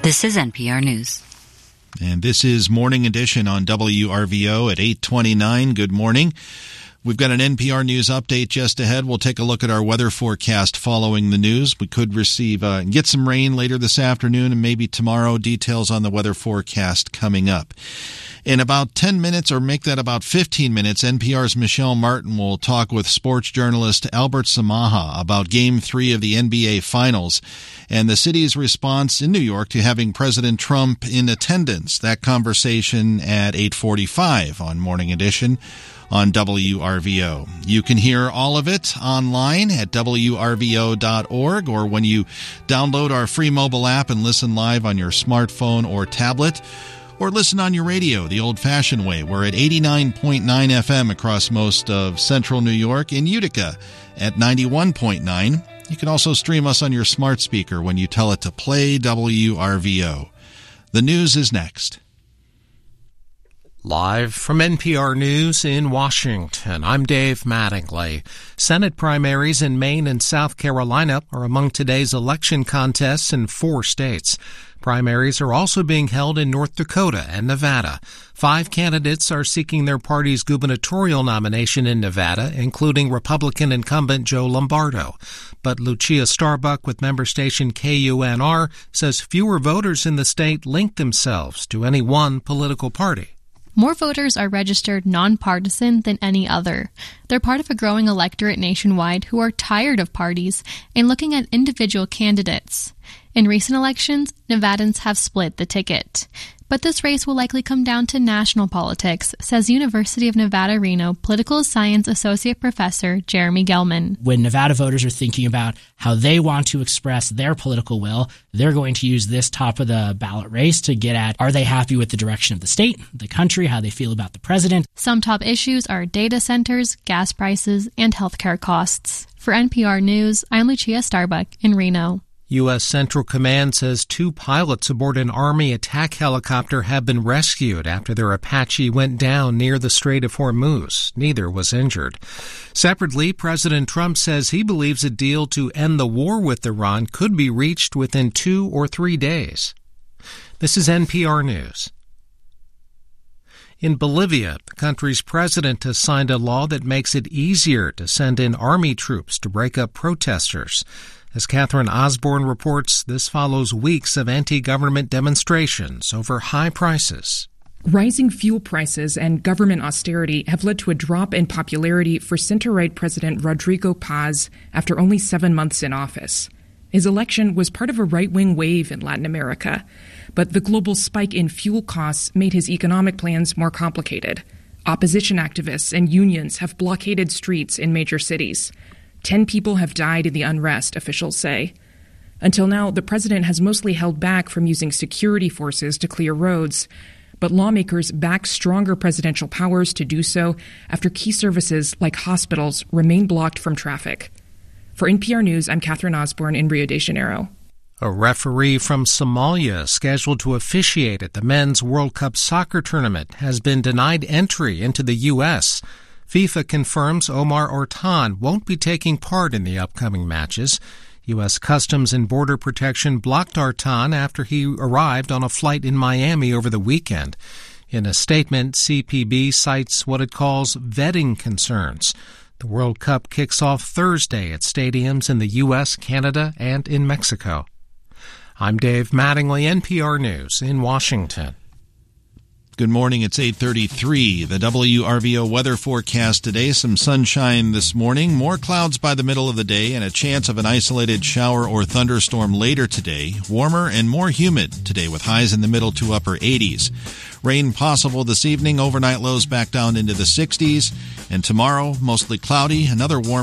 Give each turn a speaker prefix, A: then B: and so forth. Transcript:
A: This is NPR News.
B: And this is Morning Edition on WRVO at 8:29. Good morning. We've got an NPR News update just ahead. We'll take a look at our weather forecast following the news. We could receive get some rain later this afternoon and maybe tomorrow. Details on the weather forecast coming up. In about 10 minutes, or make that about 15 minutes, NPR's Michelle Martin will talk with sports journalist Albert Samaha about Game 3 of the NBA Finals and the city's response in New York to having President Trump in attendance. That conversation at 8:45 on Morning Edition on WRVO. You can hear all of it online at WRVO.org or when you download our free mobile app and listen live on your smartphone or tablet. Or listen on your radio the old-fashioned way. We're at 89.9 FM across most of central New York, in Utica at 91.9. You can also stream us on your smart speaker when you tell it to play WRVO. The news is next.
C: Live from NPR News in Washington, I'm Dave Mattingly. Senate primaries in Maine and South Carolina are among today's election contests in 4 states. Primaries are also being held in North Dakota and Nevada. 5 candidates are seeking their party's gubernatorial nomination in Nevada, including Republican incumbent Joe Lombardo. But Lucia Starbuck with member station KUNR says fewer voters in the state link themselves to any one political party.
D: More voters are registered nonpartisan than any other. They're part of a growing electorate nationwide who are tired of parties and looking at individual candidates. In recent elections, Nevadans have split the ticket. But this race will likely come down to national politics, says University of Nevada, Reno political science associate professor Jeremy Gelman.
E: When Nevada voters are thinking about how they want to express their political will, they're going to use this top of the ballot race to get at, are they happy with the direction of the state, the country, how they feel about the president?
D: Some top issues are data centers, gas prices, and healthcare costs. For NPR News, I'm Lucia Starbuck in Reno.
C: U.S. Central Command says 2 pilots aboard an Army attack helicopter have been rescued after their Apache went down near the Strait of Hormuz. Neither was injured. Separately, President Trump says he believes a deal to end the war with Iran could be reached within 2 or 3 days. This is NPR News. In Bolivia, the country's president has signed a law that makes it easier to send in army troops to break up protesters. As Catherine Osborne reports, this follows weeks of anti-government demonstrations over high prices.
F: Rising fuel prices and government austerity have led to a drop in popularity for center-right President Rodrigo Paz after only 7 months in office. His election was part of a right-wing wave in Latin America, but the global spike in fuel costs made his economic plans more complicated. Opposition activists and unions have blockaded streets in major cities. 10 people have died in the unrest, officials say. Until now, the president has mostly held back from using security forces to clear roads, but lawmakers back stronger presidential powers to do so after key services like hospitals remain blocked from traffic. For NPR News, I'm Catherine Osborne in Rio de Janeiro.
C: A referee from Somalia scheduled to officiate at the Men's World Cup soccer tournament has been denied entry into the U.S. FIFA confirms Omar Ortan won't be taking part in the upcoming matches. U.S. Customs and Border Protection blocked Ortan after he arrived on a flight in Miami over the weekend. In a statement, CPB cites what it calls vetting concerns. The World Cup kicks off Thursday at stadiums in the U.S., Canada, and in Mexico. I'm Dave Mattingly, NPR News in Washington.
B: Good morning. It's 8:33. The WRVO weather forecast today. Some sunshine this morning, more clouds by the middle of the day, and a chance of an isolated shower or thunderstorm later today. Warmer and more humid today with highs in the middle to upper 80s. Rain possible this evening. Overnight lows back down into the 60s. And tomorrow, mostly cloudy. Another warm